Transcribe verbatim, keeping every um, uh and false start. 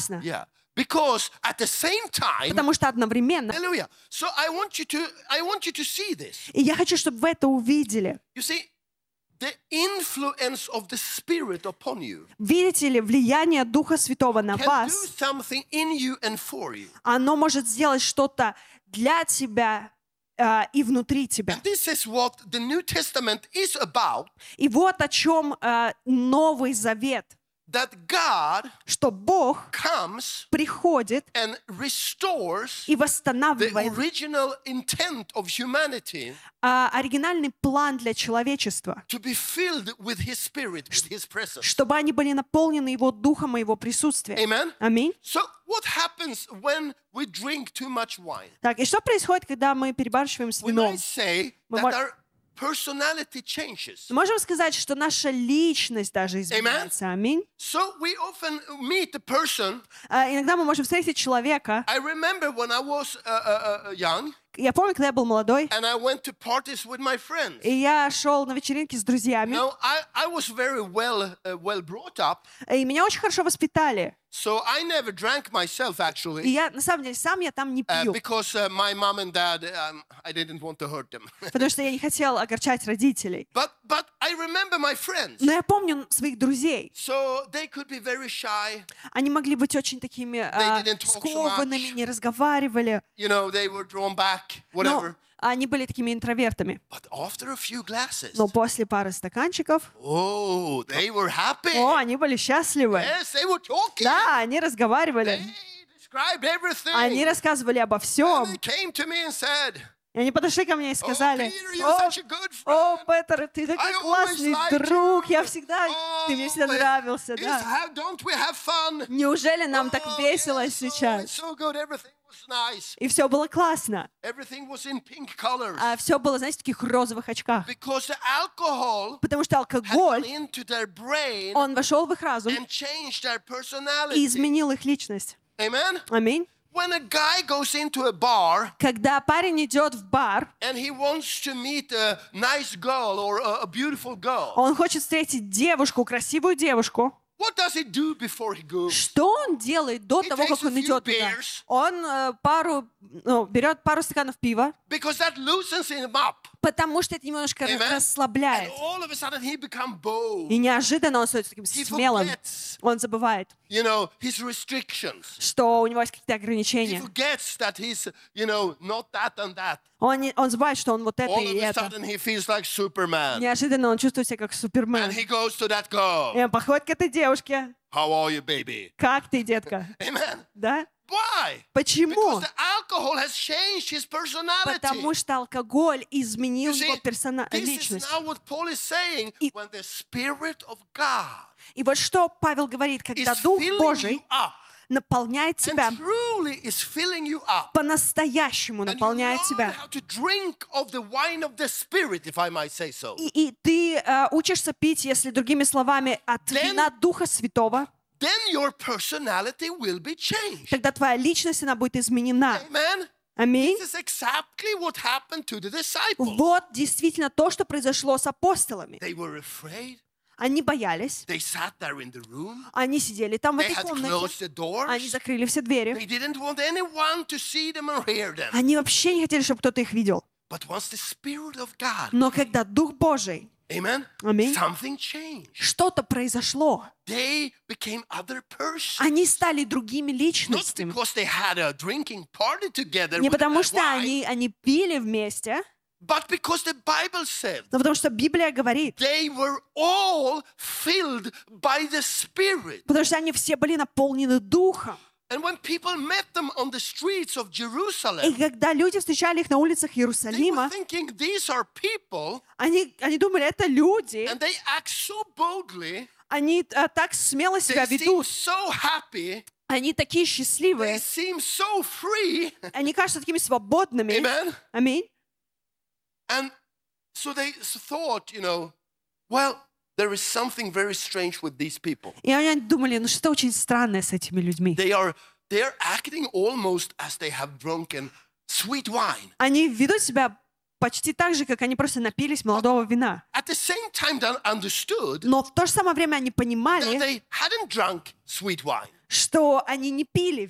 опасно. Yeah. Because at the same time, Потому что одновременно... hallelujah. So I want you to, I want you to see this. И я хочу, чтобы вы это увидели. You see, the influence of the Spirit upon you Видите ли, влияние Духа Святого на can do вас, something in you and for you. оно может сделать что-то для тебя э, и внутри тебя. And this is what the New Testament is about, И вот о чем э, Новый Завет, that God что Бог comes приходит and restores и the восстанавливает original intent of humanity э, оригинальный план для человечества, to be filled with His Spirit, with His presence. чтобы они были наполнены Его Духом и Его присутствием. Amen? Аминь. So what happens when we drink too much wine? Так, и что происходит, когда мы перебарщиваем с We вином? might say Мы that мож- our personality changes. Мы можем сказать, что наша личность даже изменяется. Аминь. So we often meet a person. А, иногда мы можем встретить человека. I remember when I was uh, uh, uh, young Я помню, когда я был молодой, and I went to parties with my friends. и я шел на вечеринки с друзьями, Now, I, I was very well, uh, well brought up, и меня очень хорошо воспитали. so I never drank myself И actually, я, на самом деле, сам я там не uh, пью, because uh, my mom and dad, um, I didn't want to hurt them. потому что я не хотел огорчать родителей. but, but I remember my friends. Но я помню своих друзей. So they could be very shy. Они могли быть очень такими а, didn't talk so скованными, much. не разговаривали. You know, they were drawn back, Но whatever. они были такими интровертами. But after a few glasses, Но после пары стаканчиков, oh, they were happy. о, они были счастливы. Yes, they were talking. Да, они разговаривали. They described everything. Они рассказывали обо And всем. they came to me and said, И они подошли ко мне и "Oh, сказали: Peter, you're О, such a good о, friend. Петер, ты такой I always классный liked друг, you. я всегда, ты мне всегда Oh, нравился, is- да. how- don't we have fun? Неужели нам так Oh, весело yes, oh, сейчас? it's so good. Everything was nice. И все было классно. Everything was in pink colors. А все было, знаете, в таких розовых очках. Because the alcohol Потому что had алкоголь, gone into their brain он вошел в их разум and changed their и personality. изменил их личность. Amen? Аминь. When a guy goes into a bar Когда парень идет в бар, and he wants to meet a nice girl or a, a beautiful girl, он хочет встретить девушку, красивую девушку. what does he do before he goes? Что он делает до He того, takes как a он few идет туда? beers. Он э, пару, ну, берет пару стаканов пива, Because that loosens him up. потому что это немножко Amen? And расслабляет. all of a sudden he become bold. И неожиданно он становится таким He смелым. forgets, Он забывает, you know, his restrictions. что у него есть какие-то He ограничения. forgets that he's, you know, not that and that. Он, не- он забывает, что он вот это All и of a это. sudden he feels like Superman. Неожиданно он чувствует себя как Супермен. And he goes to that girl. И он подходит к этой девушке. How are you, baby? Как ты, детка? Amen. Да? Why? Почему? Because the alcohol has changed his personality. Потому что алкоголь изменил You see, его персона... this is личность. now what Paul is saying. И- When the Spirit of God И вот что Павел говорит, is когда Дух filling Божий you up, наполняет тебя, and truly is filling you up, по-настоящему and you наполняет learn тебя, how to drink of the wine of the Spirit, if I might say so, и, и ты э, учишься пить, если другими словами, от Then- вина Духа Святого, then your personality will be changed. тогда твоя личность, она будет изменена. Amen. Аминь. This is exactly what happened to the disciples. Вот действительно то, что произошло с апостолами. They were afraid. Они боялись, They sat there in the room. они сидели там в They этой had комнате, closed the doors. они закрыли все двери. They didn't want anyone to see them or hear them. Они вообще не хотели, чтобы кто-то их видел. But once the Spirit of God, Но когда Дух Божий, amen, Аминь. something changed. что-то произошло, They became other persons. они стали другими Not личностями. because they had a drinking party together Не with потому their что wine, они, они пили вместе, but because the Bible said но потому что Библия говорит, they were all filled by the Spirit. потому что они все были наполнены Духом. And when people met them on the streets of И Jerusalem, когда люди встречали их на улицах they were Иерусалима, thinking these are people, они, они думали, это люди, and they act so boldly, они а, так смело себя they seem ведут, so happy, они такие they счастливые, seem so free. они кажутся такими свободными. Amen. Аминь. And so they thought, you know, well, there is something very strange with these people. И они думали, ну что-то очень странное с этими людьми. They are they are acting almost as they have drunken sweet wine. Они ведут себя почти так же, как они просто напились молодого вина. At the same time, they understood Но в то же самое время они that понимали, they hadn't drunk sweet wine. что они не пили